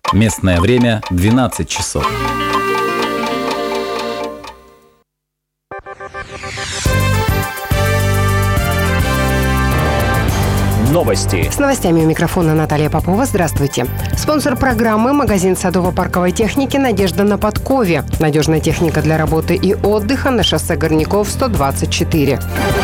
Местное время 12 часов. Новости. С новостями у микрофона Наталья Попова. Здравствуйте. Спонсор программы – магазин садово-парковой техники «Надежда» на Подкове. Надежная техника для работы и отдыха на шоссе Горняков, 124.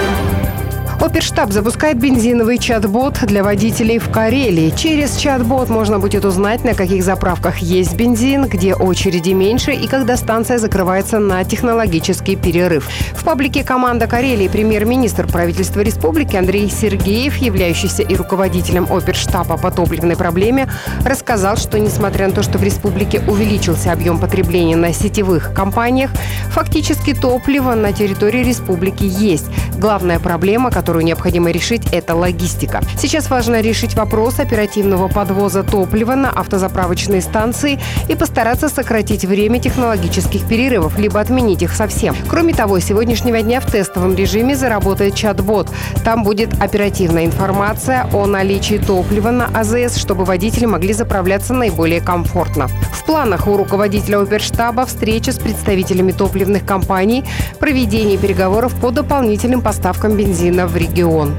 Оперштаб запускает бензиновый чат-бот для водителей в Карелии. Через чат-бот можно будет узнать, на каких заправках есть бензин, где очереди меньше и когда станция закрывается на технологический перерыв. В паблике «Команда Карелии» премьер-министр правительства республики Андрей Сергеев, являющийся и руководителем оперштаба по топливной проблеме, рассказал, что несмотря на то, что в республике увеличился объем потребления на сетевых компаниях, фактически топливо на территории республики есть. Главная проблема, которую необходимо решить, это логистика. Сейчас важно решить вопрос оперативного подвоза топлива на автозаправочные станции и постараться сократить время технологических перерывов, либо отменить их совсем. Кроме того, с сегодняшнего дня в тестовом режиме заработает чат-бот. Там будет оперативная информация о наличии топлива на АЗС, чтобы водители могли заправляться наиболее комфортно. В планах у руководителя оперштаба встреча с представителями топливных компаний, проведение переговоров по дополнительным поставкам бензина в регион.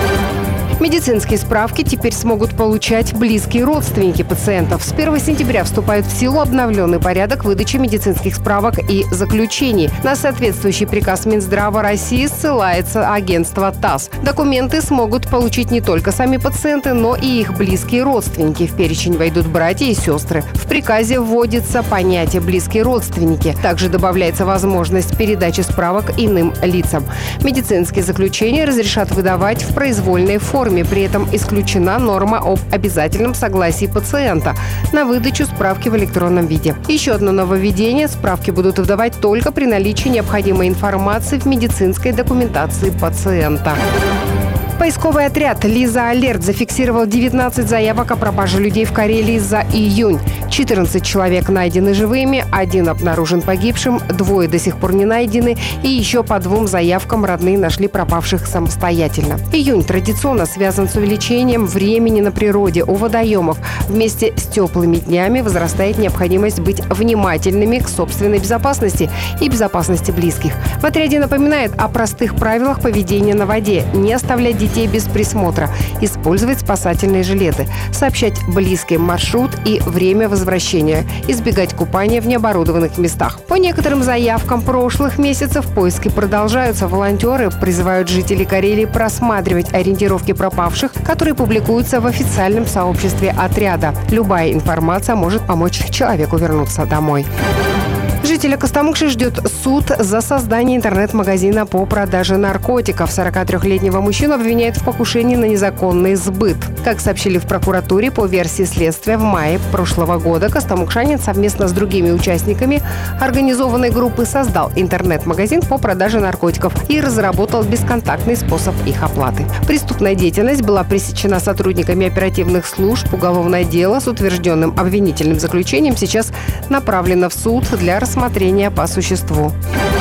Медицинские справки теперь смогут получать близкие родственники пациентов. С 1 сентября вступает в силу обновленный порядок выдачи медицинских справок и заключений. На соответствующий приказ Минздрава России ссылается агентство ТАСС. Документы смогут получить не только сами пациенты, но и их близкие родственники. В перечень войдут братья и сестры. В приказе вводится понятие «близкие родственники». Также добавляется возможность передачи справок иным лицам. Медицинские заключения разрешат выдавать в произвольной форме. При этом исключена норма об обязательном согласии пациента на выдачу справки в электронном виде. Еще одно нововведение – справки будут выдавать только при наличии необходимой информации в медицинской документации пациента. Поисковый отряд «Лиза Алерт» зафиксировал 19 заявок о пропаже людей в Карелии за июнь. 14 человек найдены живыми, 1 обнаружен погибшим, 2 до сих пор не найдены, и еще по 2 заявкам родные нашли пропавших самостоятельно. Июнь традиционно связан с увеличением времени на природе у водоемов. Вместе с теплыми днями возрастает необходимость быть внимательными к собственной безопасности и безопасности близких. В отряде напоминают о простых правилах поведения на воде: не оставлять детей без присмотра, использовать спасательные жилеты, сообщать близким маршрут и время возвращения, избегать купания в необорудованных местах. По некоторым заявкам прошлых месяцев поиски продолжаются. Волонтеры призывают жителей Карелии просматривать ориентировки пропавших, которые публикуются в официальном сообществе отряда. Любая информация может помочь человеку вернуться домой. Жителя Костомукши ждет суд за создание интернет-магазина по продаже наркотиков. 43-летнего мужчину обвиняют в покушении на незаконный сбыт. Как сообщили в прокуратуре, по версии следствия, в мае прошлого года костомукшанин совместно с другими участниками организованной группы создал интернет-магазин по продаже наркотиков и разработал бесконтактный способ их оплаты. Преступная деятельность была пресечена сотрудниками оперативных служб. Уголовное дело с утвержденным обвинительным заключением сейчас направлено в суд для рассмотрения по существу.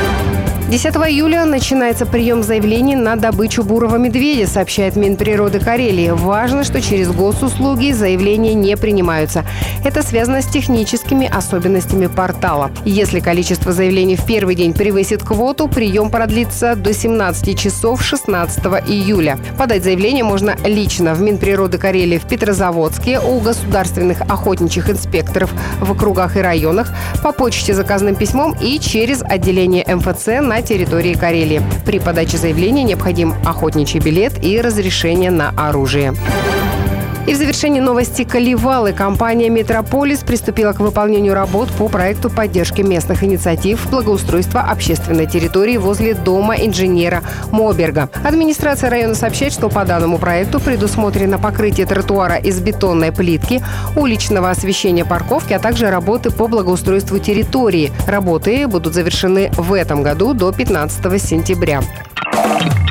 10 июля начинается прием заявлений на добычу бурого медведя, сообщает Минприроды Карелии. Важно, что через госуслуги заявления не принимаются. Это связано с техническими особенностями портала. Если количество заявлений в первый день превысит квоту, прием продлится до 17 часов 16 июля. Подать заявление можно лично в Минприроды Карелии в Петрозаводске, у государственных охотничьих инспекторов в округах и районах, по почте заказным письмом и через отделение МФЦ на территории Карелии. При подаче заявления необходим охотничий билет и разрешение на оружие. И в завершении новости Калевалы. Компания «Метрополис» приступила к выполнению работ по проекту поддержки местных инициатив благоустройства общественной территории возле дома инженера Моберга. Администрация района сообщает, что по данному проекту предусмотрено покрытие тротуара из бетонной плитки, уличного освещения парковки, а также работы по благоустройству территории. Работы будут завершены в этом году до 15 сентября.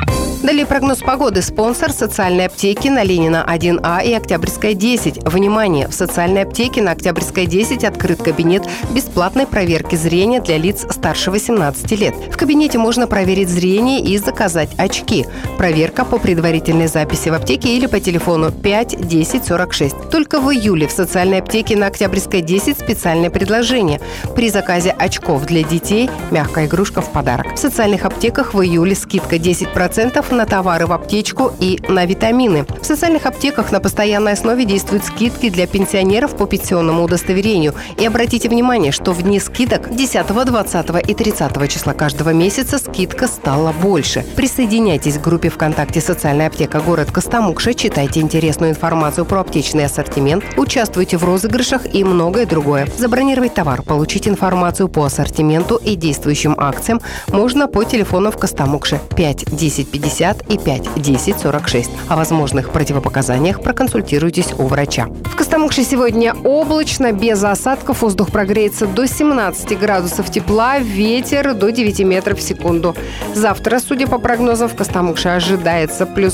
Далее прогноз погоды. Спонсор социальной аптеки на Ленина 1А и Октябрьская 10. Внимание! В социальной аптеке на Октябрьской 10 открыт кабинет бесплатной проверки зрения для лиц старше 18 лет. В кабинете можно проверить зрение и заказать очки. Проверка по предварительной записи в аптеке или по телефону 5 10 46. Только в июле в социальной аптеке на Октябрьской 10 специальное предложение. При заказе очков для детей мягкая игрушка в подарок. В социальных аптеках в июле скидка 10% на товары в аптечку и на витамины. В социальных аптеках на постоянной основе действуют скидки для пенсионеров по пенсионному удостоверению. И обратите внимание, что в дни скидок 10, 20 и 30 числа каждого месяца скидка стала больше. Присоединяйтесь к группе ВКонтакте «Социальная аптека. Город Костомукша», читайте интересную информацию про аптечный ассортимент, участвуйте в розыгрышах и многое другое. Забронировать товар, получить информацию по ассортименту и действующим акциям можно по телефону в Костомукше 5 10 50 и 5 10 46. О возможных противопоказаниях проконсультируйтесь у врача. В Костомукше сегодня облачно, без осадков, воздух прогреется до 17 градусов тепла, ветер до 9 метров в секунду. Завтра, судя по прогнозам, в Костомукше ожидается плюс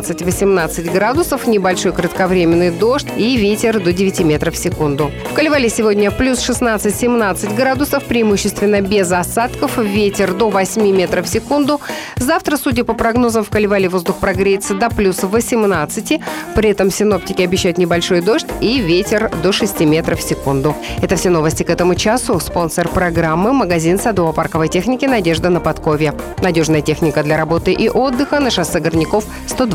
16-18 градусов, небольшой кратковременный дождь и ветер до 9 метров в секунду. В Калевале сегодня плюс 16-17 градусов, преимущественно без осадков, ветер до 8 метров в секунду. Завтра, судя по прогнозам, в Калевале воздух прогреется до плюс 18, при этом синоптики обещают небольшой дождь и ветер до 6 метров в секунду. Это все новости к этому часу. Спонсор программы – магазин садово-парковой техники «Надежда» на Подкове. Надежная техника для работы и отдыха на шоссе Горняков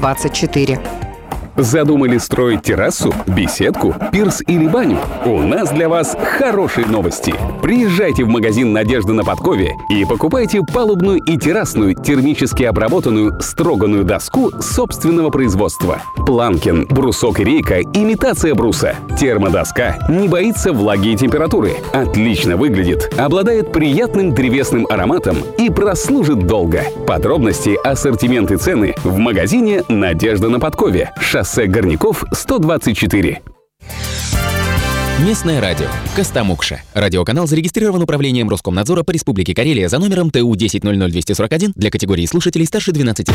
124. Задумали строить террасу, беседку, пирс или баню? У нас для вас хорошие новости. Приезжайте в магазин «Надежда» на Подкове и покупайте палубную и террасную термически обработанную строганную доску собственного производства. Планкин, брусок и рейка – имитация бруса. Термодоска не боится влаги и температуры, отлично выглядит, обладает приятным древесным ароматом и прослужит долго. Подробности, ассортимент и цены в магазине «Надежда» на Подкове. Шоссе Горняков, 124. Местное радио. Костомукша. Радиоканал зарегистрирован Управлением Роскомнадзора по Республике Карелия за номером ТУ 10-00-241 для категории слушателей старше 12 лет.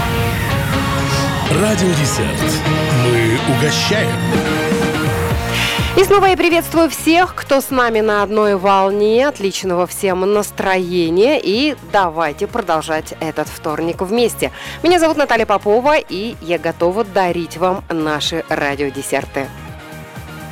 Радио Десерт. Мы угощаем. И снова я приветствую всех, кто с нами на одной волне. Отличного всем настроения. И давайте продолжать этот вторник вместе. Меня зовут Наталья Попова, и я готова дарить вам наши радиодесерты.